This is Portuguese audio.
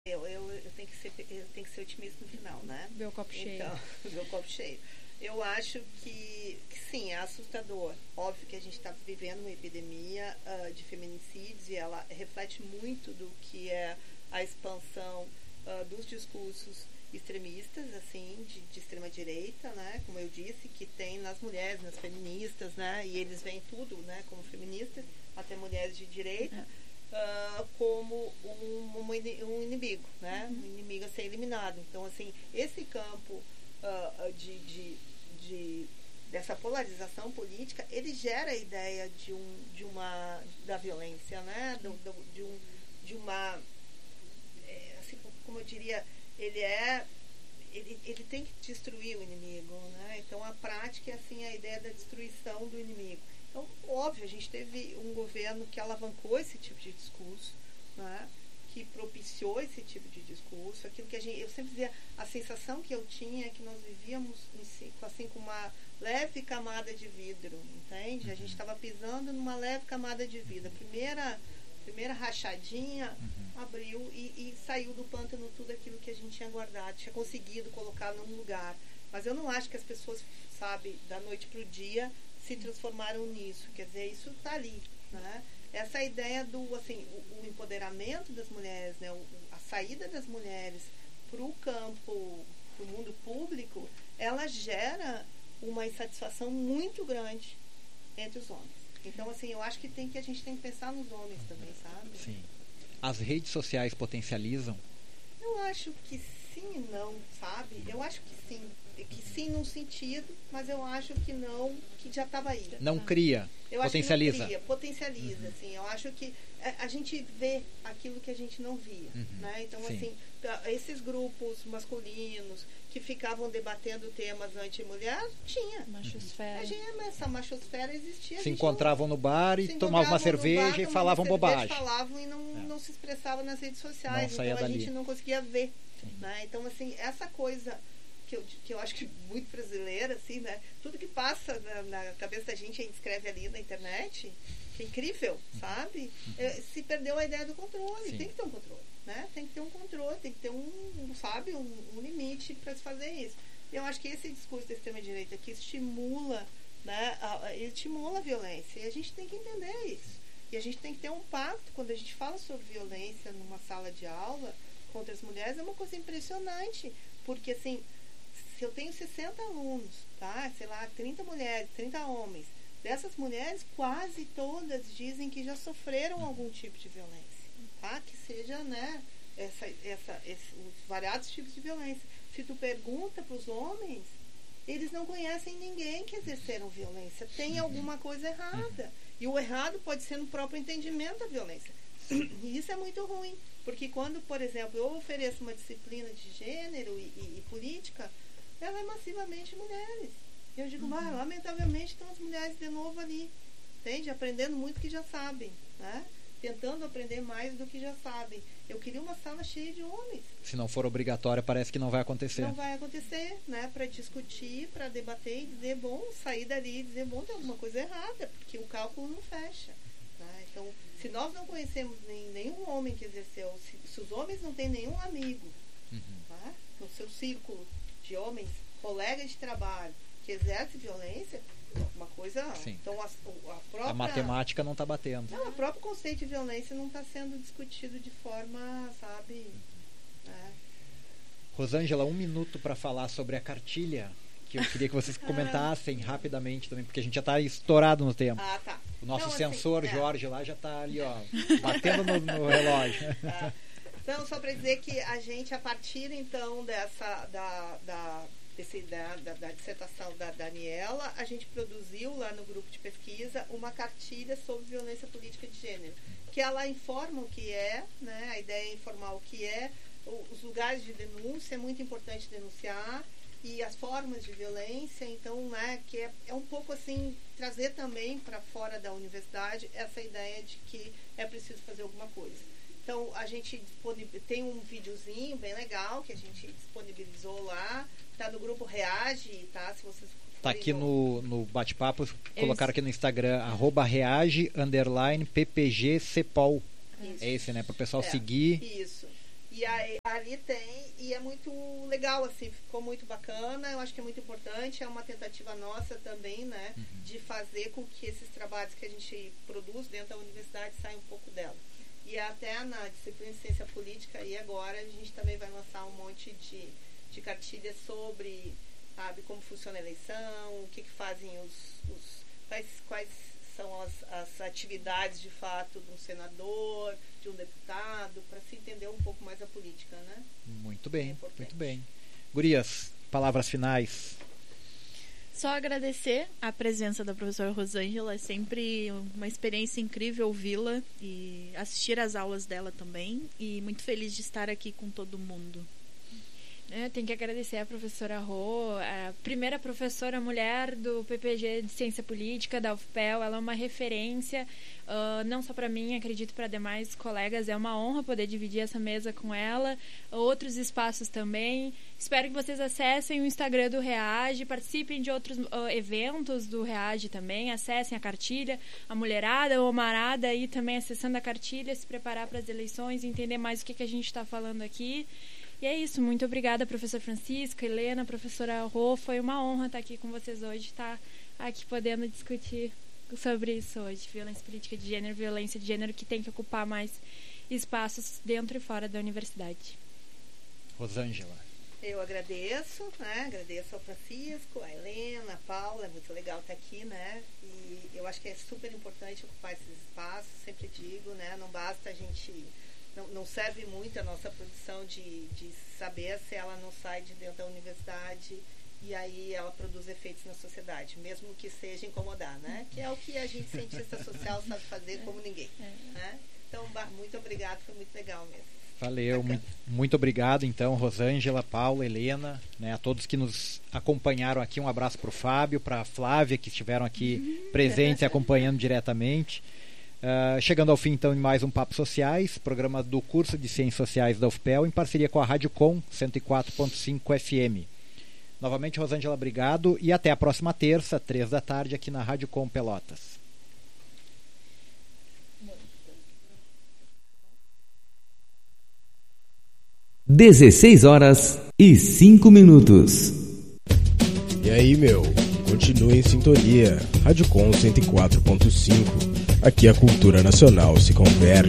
Eu tenho que ser otimista no final, né? Ver o copo cheio. Então, ver o copo cheio. Eu acho que sim, é assustador. Óbvio que a gente está vivendo uma epidemia de feminicídios e ela reflete muito do que é a expansão dos discursos extremistas, assim, de extrema direita, né? Como eu disse, que tem nas mulheres, nas feministas, né? E eles veem tudo, né? Como feministas, até mulheres de direita. Como um inimigo, né? Um inimigo a ser eliminado. Então, assim, esse campo dessa polarização política, ele gera a ideia da violência, né? De uma, assim, como eu diria, ele tem que destruir o inimigo, né? Então, a prática é, assim, a ideia da destruição do inimigo. Então, óbvio, a gente teve um governo que alavancou esse tipo de discurso, né? Que propiciou esse tipo de discurso. Aquilo que eu sempre dizia, a sensação que eu tinha é que nós vivíamos assim, com uma leve camada de vidro, entende? A gente estava pisando numa leve camada de vidro. A primeira rachadinha abriu e saiu do pântano tudo aquilo que a gente tinha guardado, tinha conseguido colocar num lugar. Mas eu não acho que as pessoas, sabe, da noite para o dia se transformaram nisso. Quer dizer, isso está ali, né? Essa ideia do, assim, o empoderamento das mulheres, né? A saída das mulheres para o campo, para o mundo público, ela gera uma insatisfação muito grande entre os homens. Então, assim, eu acho que a gente tem que pensar nos homens também, sabe? Sim. As redes sociais potencializam? Eu acho que sim e não, sabe? Eu acho que sim. Que sim num sentido, mas eu acho que não, que já estava aí. Não cria, eu potencializa. Acho que não cria, potencializa, assim. Eu acho que a gente vê aquilo que a gente não via, né? Então, sim, assim, esses grupos masculinos que ficavam debatendo temas anti-mulher, tinha. Machosfera. Essa machosfera existia. Se encontravam no bar e tomavam uma cerveja e falavam bobagem. Falavam e não se expressavam nas redes sociais. Não saía então, a dali. gente não conseguia ver, né? Então, assim, essa coisa que eu acho que muito brasileira, assim, né? Tudo que passa na cabeça da gente, a gente escreve ali na internet, que é incrível, sabe? Se perdeu a ideia do controle. Sim. Tem que ter um controle, né? Tem que ter um controle, tem que ter sabe, um limite para se fazer isso. E eu acho que esse discurso da extrema-direita que estimula, né? Estimula a violência. E a gente tem que entender isso. E a gente tem que ter um pacto. Quando a gente fala sobre violência numa sala de aula contra as mulheres, é uma coisa impressionante. Porque, assim, se eu tenho 60 alunos, tá? Sei lá, 30 mulheres, 30 homens. Dessas mulheres, quase todas dizem que já sofreram algum tipo de violência, tá? Que seja, né, os variados tipos de violência. Se tu pergunta para os homens, eles não conhecem ninguém que exerceram violência. Tem alguma coisa errada. E o errado pode ser no próprio entendimento da violência. E isso é muito ruim. Porque quando, por exemplo, eu ofereço uma disciplina de gênero e política, ela é massivamente mulheres. Eu digo, lamentavelmente estão as mulheres de novo ali, entende? Aprendendo muito que já sabem, né? Tentando aprender mais do que já sabem. Eu queria uma sala cheia de homens. Se não for obrigatória, parece que não vai acontecer. Não vai acontecer, né? Para discutir, para debater e dizer, bom, sair dali e dizer, bom, tem alguma coisa errada, porque o cálculo não fecha. Né? Então, se nós não conhecemos nenhum homem que exerceu, se os homens não têm nenhum amigo, tá? No seu círculo de homens, colegas de trabalho, que exerce violência, uma coisa. Sim. Então a matemática não está batendo. Não, o próprio conceito de violência não está sendo discutido de forma, sabe? Rosângela, 1 minuto para falar sobre a cartilha, que eu queria que vocês comentassem rapidamente também, porque a gente já está estourado no tempo. Tá. O nosso censor, Jorge, lá já está ali, ó, batendo no relógio. Então, só para dizer que a gente, a partir então da dissertação da Daniela, a gente produziu lá no grupo de pesquisa uma cartilha sobre violência política de gênero, que ela informa o que é, né? A ideia é informar o que é, os lugares de denúncia, é muito importante denunciar, e as formas de violência, então, né, que é um pouco assim, trazer também para fora da universidade essa ideia de que é preciso fazer alguma coisa. Então, a gente tem um videozinho bem legal que a gente disponibilizou lá, tá no grupo Reage, tá? Se vocês tá aqui no bate-papo, colocaram aqui no Instagram, @reage_ppgcepol. É esse, né? Para o pessoal seguir. Isso. E aí, ali tem, e é muito legal, assim, ficou muito bacana, eu acho que é muito importante, é uma tentativa nossa também, né, de fazer com que esses trabalhos que a gente produz dentro da universidade saiam um pouco dela. E até na disciplina de ciência política, e agora a gente também vai lançar um monte de cartilhas sobre, sabe, como funciona a eleição, o que fazem quais são as atividades de fato de um senador, de um deputado, para se entender um pouco mais a política, né? Muito bem, muito bem. Gurias, palavras finais. Só agradecer a presença da professora Rosângela, é sempre uma experiência incrível ouvi-la e assistir às aulas dela também, e muito feliz de estar aqui com todo mundo. Tenho que agradecer a professora Rô, a primeira professora mulher do PPG de Ciência Política da UFPEL. Ela é uma referência, não só para mim, acredito para demais colegas. É uma honra poder dividir essa mesa com ela, outros espaços também. Espero que vocês acessem o Instagram do REAGE, participem de outros eventos do REAGE também, acessem a cartilha, a mulherada ou a marada aí também acessando a cartilha, se preparar para as eleições, entender mais o que a gente está falando aqui. E é isso, muito obrigada, professor Francisco, Helena, professora Rô, foi uma honra estar aqui com vocês hoje, estar aqui podendo discutir sobre isso hoje, violência política de gênero, violência de gênero, que tem que ocupar mais espaços dentro e fora da universidade. Rosângela. Eu agradeço, né? Agradeço ao Francisco, a Helena, a Paula, é muito legal estar aqui, né? E eu acho que é super importante ocupar esses espaços, sempre digo, né? Não basta a gente... Não serve muito a nossa produção de saber se ela não sai de dentro da universidade e aí ela produz efeitos na sociedade, mesmo que seja incomodar, né? Que é o que a gente, cientista social, sabe fazer como ninguém, né? Então, muito obrigado, foi muito legal mesmo. Valeu, muito obrigado então, Rosângela, Paula, Helena, né, a todos que nos acompanharam aqui. Um abraço para o Fábio, para a Flávia, que estiveram aqui presentes e acompanhando diretamente. Chegando ao fim então de mais um Papo Sociais, programa do curso de Ciências Sociais da UFPEL, em parceria com a Rádio Com 104.5 FM. Novamente, Rosângela, obrigado e até a próxima terça, 15h, aqui na Rádio Com Pelotas. – 16h05. E aí, meu? Continue em sintonia. Rádio Com 104.5. Aqui a cultura nacional se converge.